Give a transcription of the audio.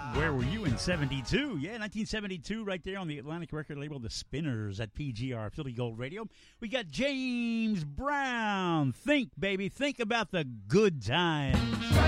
Where were you in 72? Yeah, 1972 right there on the Atlantic record label, The Spinners at PGR, Philly Gold Radio. We got James Brown. Think, baby, think about the good times.